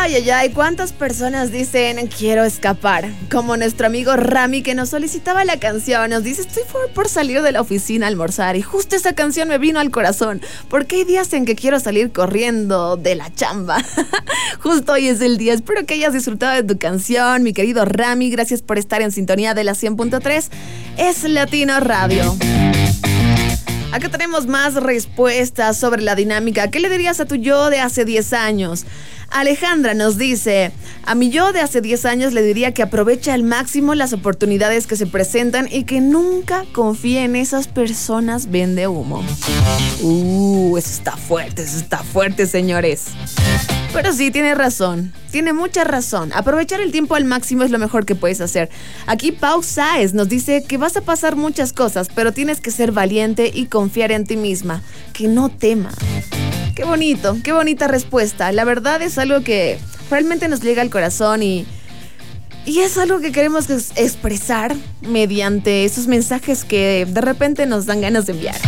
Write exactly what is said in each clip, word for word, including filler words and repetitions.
Ay, ay, ay, ¿cuántas personas dicen quiero escapar? Como nuestro amigo Rami, que nos solicitaba la canción. Nos dice, estoy por, por salir de la oficina a almorzar y justo esa canción me vino al corazón, porque hay días en que quiero salir corriendo de la chamba. Justo hoy es el día. Espero que hayas disfrutado de tu canción, mi querido Rami. Gracias por estar en sintonía de la cien punto tres. Es Latino Radio. Acá tenemos más respuestas sobre la dinámica. ¿Qué le dirías a tu yo de hace diez años? Alejandra nos dice, a mi yo de hace diez años le diría que aproveche al máximo las oportunidades que se presentan y que nunca confíe en esas personas vende humo. Uh, eso está fuerte, eso está fuerte, señores. Pero sí, tiene razón, tiene mucha razón. Aprovechar el tiempo al máximo es lo mejor que puedes hacer. Aquí Pau Sáez nos dice que vas a pasar muchas cosas, pero tienes que ser valiente y confiar en ti misma. Que no temas. Qué bonito, qué bonita respuesta. La verdad es algo que realmente nos llega al corazón y, y es algo que queremos expresar mediante esos mensajes que de repente nos dan ganas de enviar.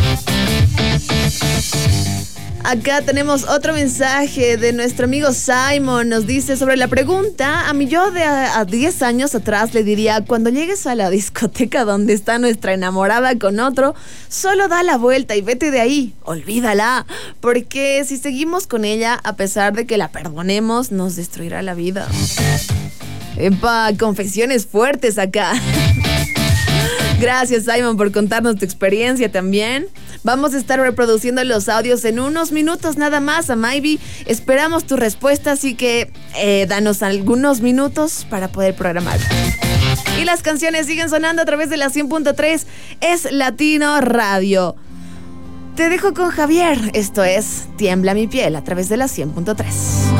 Acá tenemos otro mensaje de nuestro amigo Simon. Nos dice sobre la pregunta, a mi yo de a diez años atrás le diría, cuando llegues a la discoteca donde está nuestra enamorada con otro, solo da la vuelta y vete de ahí, olvídala, porque si seguimos con ella, a pesar de que la perdonemos, nos destruirá la vida. Epa, confesiones fuertes acá. Gracias, Simon, por contarnos tu experiencia también. Vamos a estar reproduciendo los audios en unos minutos nada más, a Maybe. Esperamos tu respuesta, así que eh, danos algunos minutos para poder programar. Y las canciones siguen sonando a través de la cien punto tres. Es Latino Radio. Te dejo con Javier. Esto es Tiembla mi piel a través de la cien punto tres.